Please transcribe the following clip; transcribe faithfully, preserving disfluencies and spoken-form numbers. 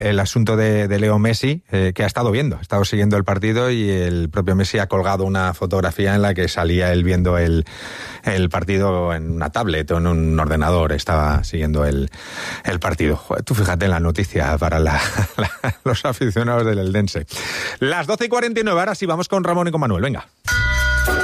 el asunto de, de Leo Messi, eh, que ha estado viendo, ha estado siguiendo el partido y el propio Messi ha colgado una fotografía en la que salía él viendo el, el partido en una tablet o en un ordenador, estaba siguiendo el, el partido. Joder, tú fíjate en la noticia para la, la, los aficionados del Eldense. Las doce y cuarenta y nueve, ahora sí vamos con Ramón y con Manuel, venga.